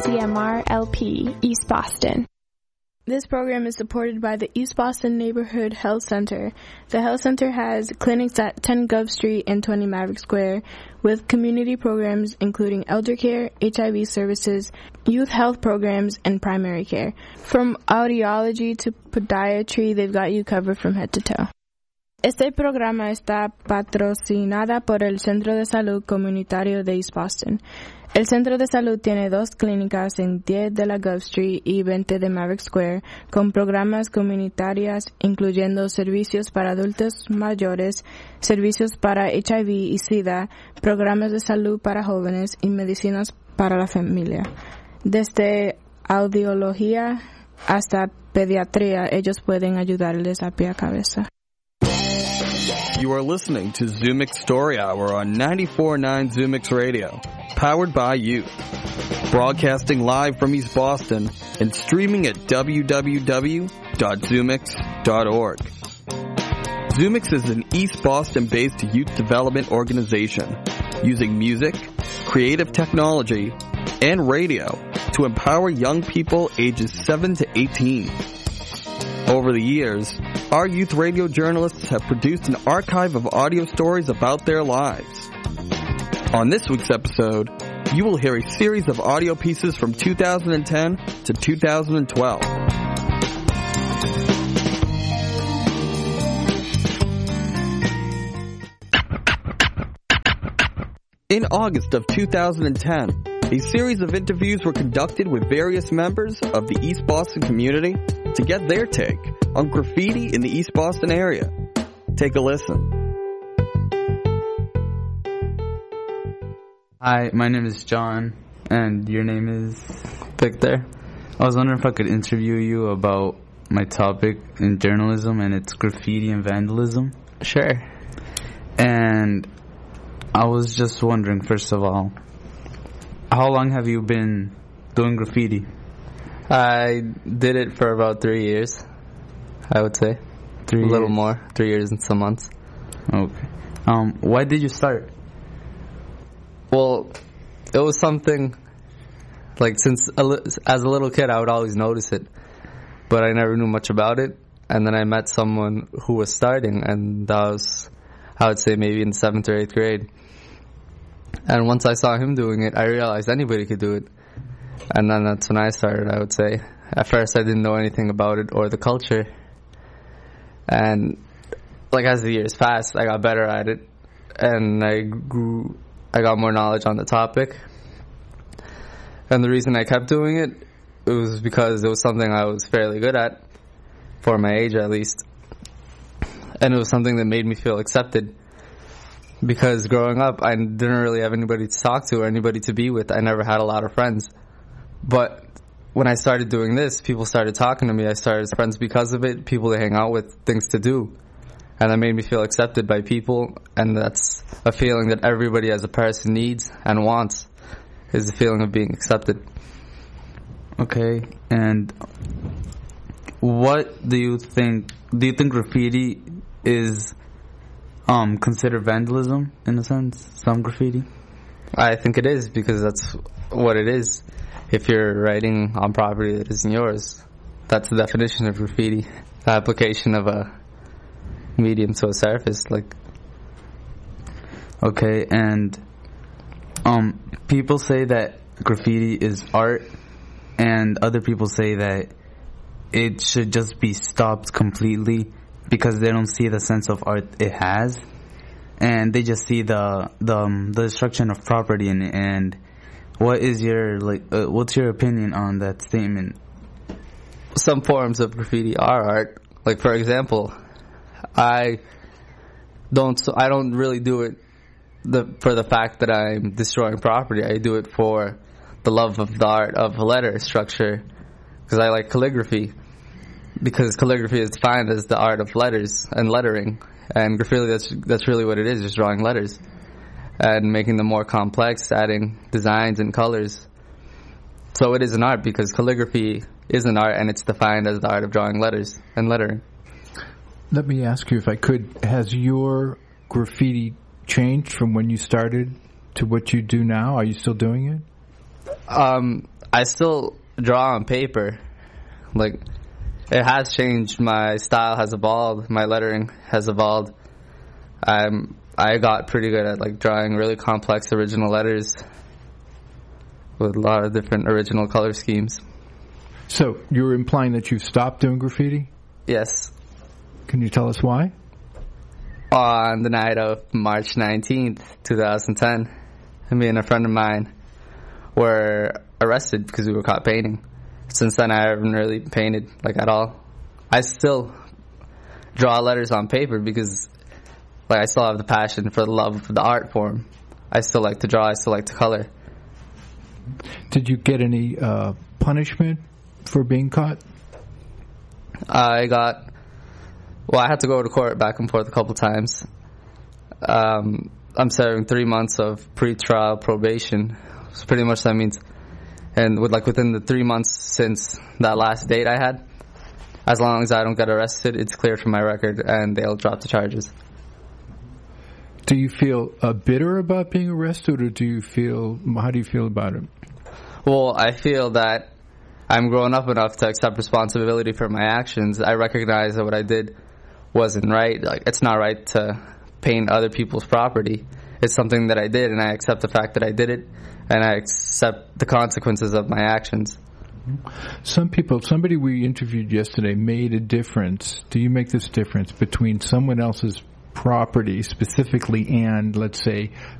WCMR LP, East Boston. This program is supported by the East Boston Neighborhood Health Center. The health center has clinics at 10 Gov Street and 20 Maverick Square with community programs including elder care, HIV services, youth health programs, and primary care. From audiology to podiatry, they've got you covered from head to toe. Este programa está patrocinada por el Centro de Salud Comunitario de East Boston. El Centro de Salud tiene 2 clínicas en 10 de la Gov Street y 20 de Maverick Square, con programas comunitarios incluyendo servicios para adultos mayores, servicios para HIV y SIDA, programas de salud para jóvenes y medicinas para la familia. Desde audiología hasta pediatría, ellos pueden ayudarles a pie a cabeza. You are listening to Zoomix Story Hour on 94.9 Zoomix Radio, powered by you. Broadcasting live from East Boston and streaming at www.zoomix.org. Zoomix is an East Boston-based youth development organization using music, creative technology, and radio to empower young people ages 7 to 18. Over the years, our youth radio journalists have produced an archive of audio stories about their lives. On this week's episode, you will hear a series of audio pieces from 2010 to 2012. In August of 2010, a series of interviews were conducted with various members of the East Boston community to get their take on graffiti in the East Boston area. Take a listen. Hi, my name is John, and your name is? Victor. I was wondering if I could interview you about my topic in journalism, and it's graffiti and vandalism. Sure. And I was just wondering, first of all, how long have you been doing graffiti? I did it for about 3 years, I would say. 3 years? A little more. 3 years and some months. Okay. Why did you start? Well, it was something, like, as a little kid, I would always notice it. But I never knew much about it. And then I met someone who was starting, and that was, I would say, maybe in 7th or 8th grade. And once I saw him doing it, I realized anybody could do it. And then that's when I started, I would say. At first, I didn't know anything about it or the culture. And, like, as the years passed, I got better at it. And I got more knowledge on the topic. And the reason I kept doing it, it was because it was something I was fairly good at, for my age at least. And it was something that made me feel accepted. Because growing up, I didn't really have anybody to talk to or anybody to be with. I never had a lot of friends. But when I started doing this, people started talking to me. I started friends because of it, people to hang out with, things to do. And that made me feel accepted by people. And that's a feeling that everybody as a person needs and wants, is the feeling of being accepted. Okay, and what do you think graffiti is considered vandalism in a sense? Some graffiti? I think it is, because that's what it is. If you're writing on property that isn't yours, that's the definition of graffiti. The application of a medium to a surface, like. Okay, and people say that graffiti is art, and other people say that it should just be stopped completely because they don't see the sense of art it has, and they just see the destruction of property in it. And what is your what's your opinion on that statement? Some forms of graffiti are art. Like, for example, I don't really do it for the fact that I'm destroying property. I do it for the love of the art of letter structure, because I like calligraphy. Because calligraphy is defined as the art of letters and lettering, and graffiti, that's really what it is, just drawing letters and making them more complex, adding designs and colors. So it is an art, because calligraphy is an art, and it's defined as the art of drawing letters and lettering. Let me ask you, if I could, has your graffiti changed from when you started to what you do now? Are you still doing it? I I still draw on paper. Like, it has changed. My style has evolved. My lettering has evolved. I got pretty good at like drawing really complex original letters with a lot of different original color schemes. So you're implying that you've stopped doing graffiti? Yes. Can you tell us why? On the night of March 19th, 2010, me and a friend of mine were arrested because we were caught painting. Since then, I haven't really painted like at all. I still draw letters on paper because like I still have the passion for the love of the art form. I still like to draw. I still like to color. Did you get any punishment for being caught? I had to go to court back and forth a couple times. I'm serving 3 months of pre-trial probation. So pretty much that means, and within the 3 months since that last date I had, as long as I don't get arrested, it's clear from my record and they'll drop the charges. Do you feel bitter about being arrested, or how do you feel about it? Well, I feel that I'm grown up enough to accept responsibility for my actions. I recognize that what I did wasn't right. Like, it's not right to paint other people's property. It's something that I did, and I accept the fact that I did it, and I accept the consequences of my actions. Somebody we interviewed yesterday made a difference. Do you make this difference between someone else's property specifically and, let's say,